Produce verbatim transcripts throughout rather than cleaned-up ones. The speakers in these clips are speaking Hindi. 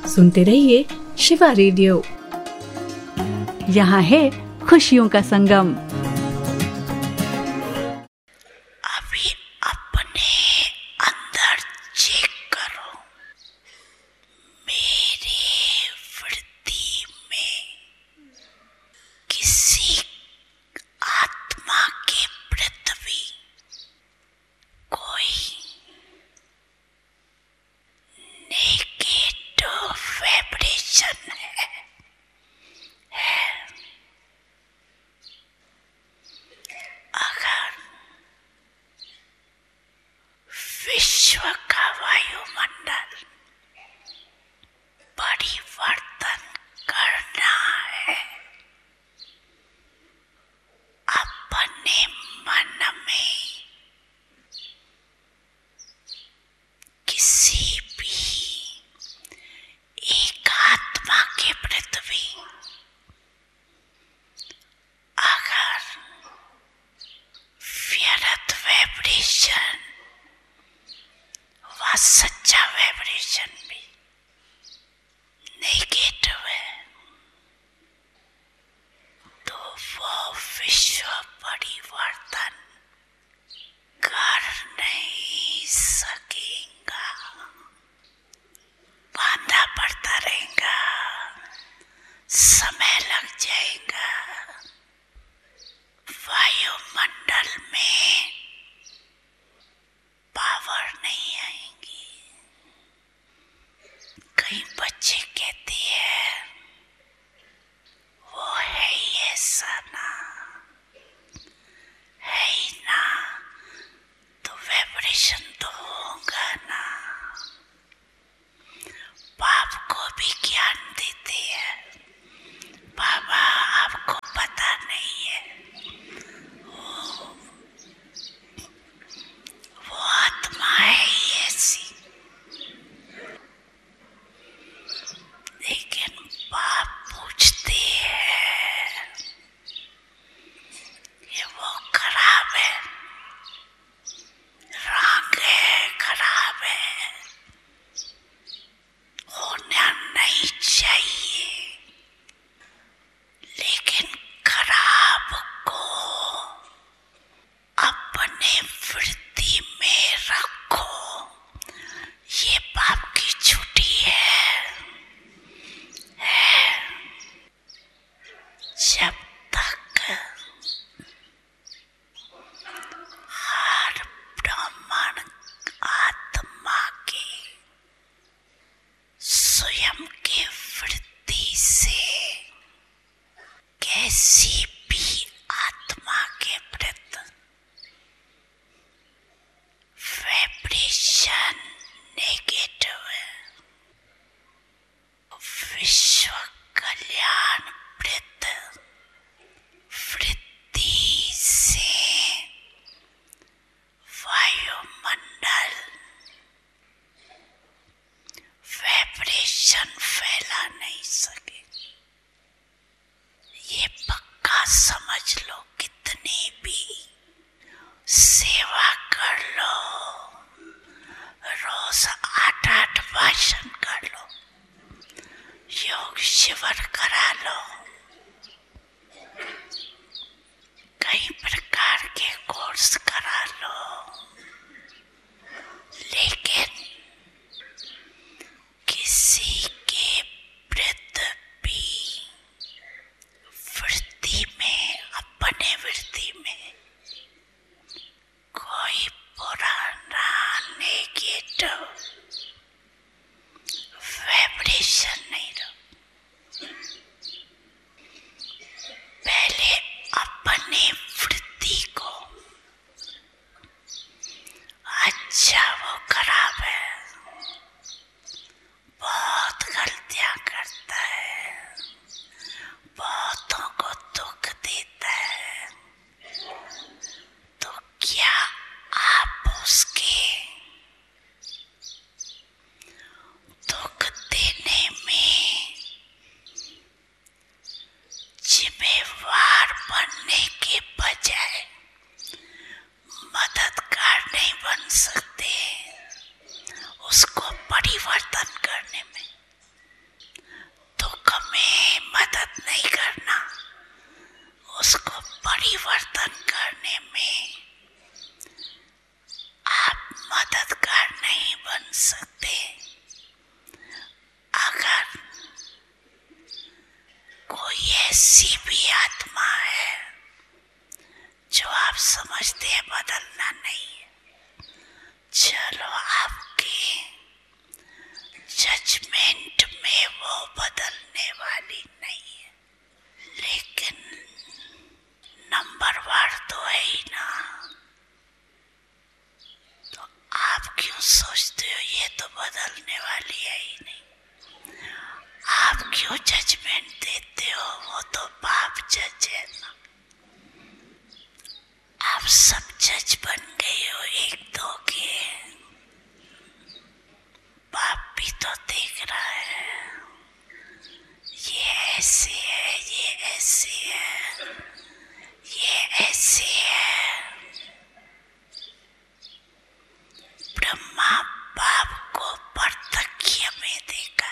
सुनते रहिए शिवा रेडियो। यहाँ है खुशियों का संगम। अभी अपने अंदर चेक करो, मेरे वृत्ति में किसी आत्मा के पृथ्वी कोई नेगेटिव वाइब्रेशन है, है। अगर विश्व का वायुमंडल परिवर्तन करना है, अपने मन में किसी भी एक आत्मा के पृथ्वी अगर व्यर्थ वाइब्रेशन व सच्चा वाइब्रेशन भी नेगेटिव है, तो वो विश्व परिवर्तन कर नहीं सकेगा, बांधा पड़ता रहेगा, समय लग जाएगा। वायुमंडल में पावर नहीं आएंगी। कई बच्चे कहते हैं वो है ही ऐसा ना, है ही ना, तो वाइब्रेशन तो होगा ना। बाप को भी ज्ञान देते हैं, बाबा आपको पता नहीं है, वो, वो आत्मा है ही ऐसी। लेकिन बाप पूछते हैं कि वो खराब है, रंग है, खराब है, होना नहीं चाहिए। लेकिन खराब को अपने वृत्ति में रखो, ये पाप की छुट्टी है, है। जब तक हर ब्राह्मण आत्मा के स्वयं के वृत्ति से कैसी भी आत्मा के प्रति वाइब्रेशन नेगेटिव है, विश्व कल्याण प्रति वृत्ति से वायुमंडल वाइब्रेशन फैला नहीं सके। ये पक्का समझ लो, कितनी भी सेवा कर लो, रोज आठ आठ भाषण कर लो, योग शिविर करा लो, कई प्रकार के कोर्स करा लो, लेकिन किसी के पृथ्वी वृत्ति में, अपने वृत्ति में कोई पुराना नेगेटिव वाइब्रेशन नहीं रहो। पहले अपने वृत्ति को, अच्छा वो खराब है, बहुत गलतियां करता है, बहुतों को दुख देता है, तो क्या आप उसके दुख देने में जिम्मेवार बनने के बजाय मददगार नहीं बन सकते उसको परिवर्तन करने में? ऐसी भी आत्मा है जो आप समझते हैं बदलना नहीं है। चलो आपके जजमेंट में वो बदलने वाली नहीं है, लेकिन नंबर वन तो है ही ना। तो आप क्यों सोचते हो ये तो बदलने वाली है ही नहीं? आप क्यों जजमेंट देते हो? वो तो बाप जज है ना। आप सब जज बन गए हो एक दो के। बाप भी तो देख रहा है, ये ऐसे है, ये ऐसे है, ये ऐसे है। ब्रह्मा बाप को प्रत्यक्ष में देखा,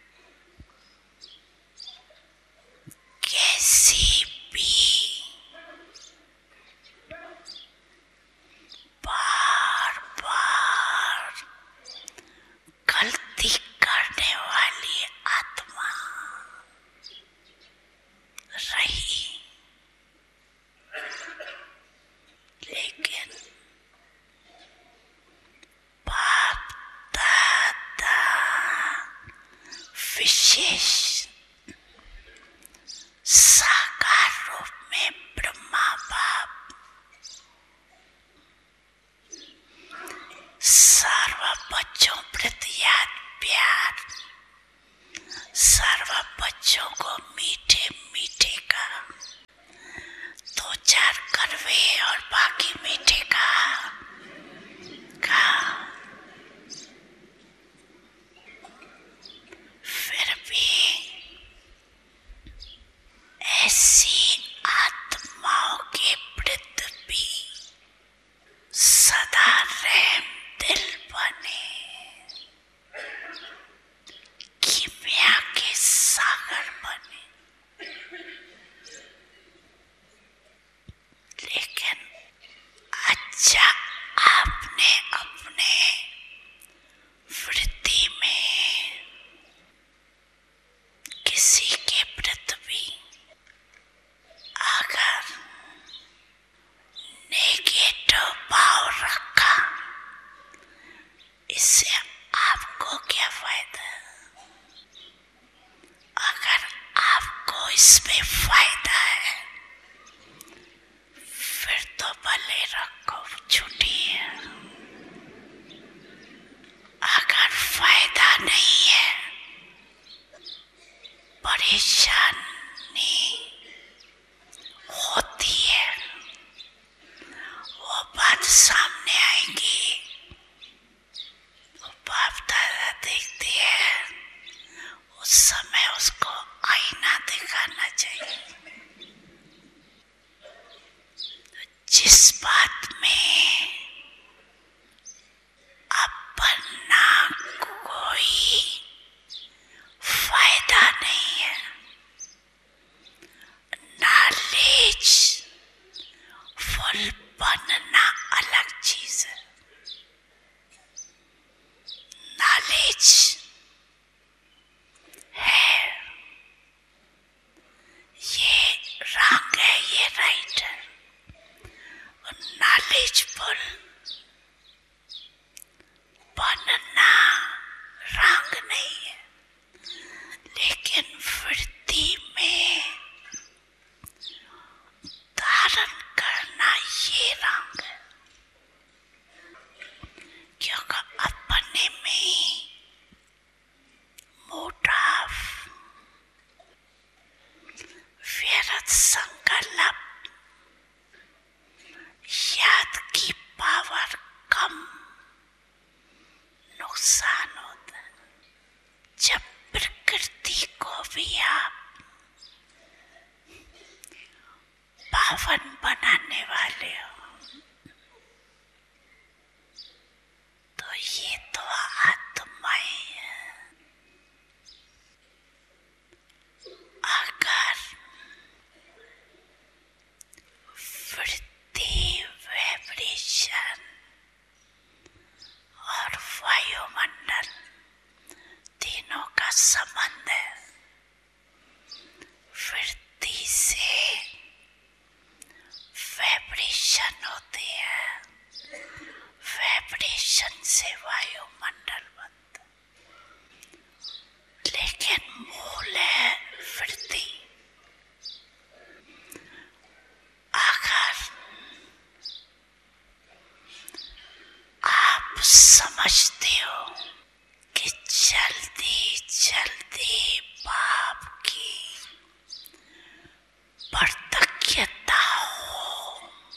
कैसी भी बार बार गलती करने वाली आत्मा रही, लेकिन बाप दादा विशेष साकार रूप में ब्रह्मा बाप सर्व बच्चों प्रति याद प्यार, सर्व बच्चों को मीठे मीठे का, दो चार कड़वे और बाकी मीठे का का फिर भी ऐसी आत्माओं के प्रति भी सदा रहम दिल बने, किमिया के सागर बने। लेकिन अच्छा, आपने अपने वृत्ति में किसी के प्रति भी अगर नेगेटिव भाव रखा, इससे आपको क्या फायदा? अगर आपको इसमें फायदा है फिर तो भले रखो, छुट्टी है। अगर फायदा नहीं है, परेशानी होती है, वो बात सामने आएगी। वो बाप दादा देखते हैं, उस समय उसको आईना दिखाना चाहिए। जिस बात में जल्दी बाप की प्रत्यक्षता हो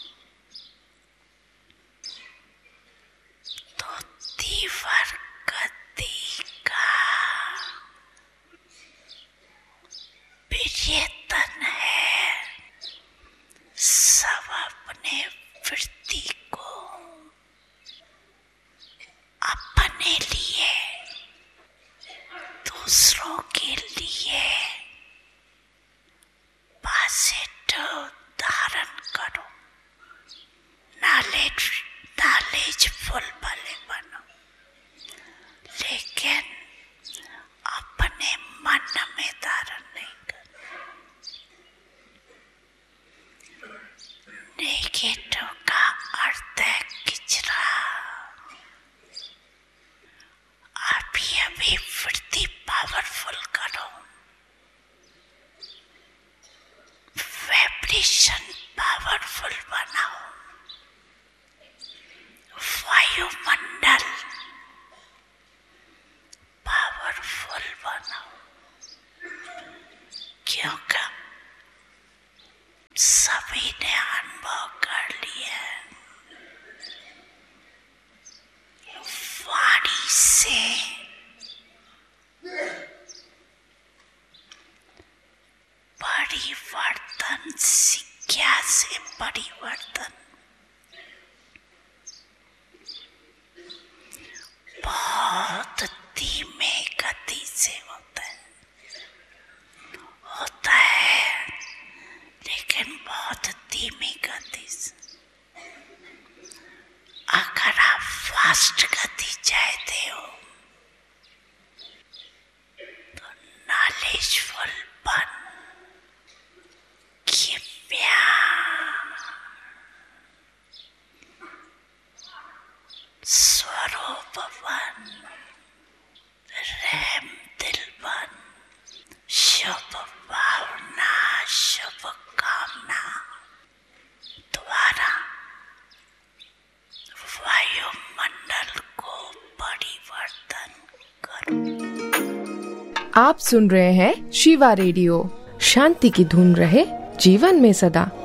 तो तीव्र गति का प्रयत्न है सब अपने वृत्ति को अपने लिए दूसरों के लिए पॉजिटिव धारण करो, नॉलेज नॉलेजफुल भले बनो, लेकिन अपने मन में धारण नहीं करो। नेगेटिव का अर्थ है किचरा। अभी अभी वृत्ति पावरफुल करो, वाइब्रेशन पावरफुल बनाओ, वायुमंडल पावरफुल बनाओ, क्योंकि सभी ने अनुभव कर लिया वाणी से परिवर्तन, शिक्षा से परिवर्तन बहुत धीमे गति से होता है होता है लेकिन बहुत धीमी गति से। अगर आप फास्ट गति चाहते हो तो नॉलेजफुल बन, किम्या स्वरूप बन, रहम दिल बन, शुभ भावना शुभ कामना द्वारा वायुमंडल को परिवर्तन करो। आप सुन रहे हैं शिवा रेडियो। शांति की धुन रहे जीवन में सदा।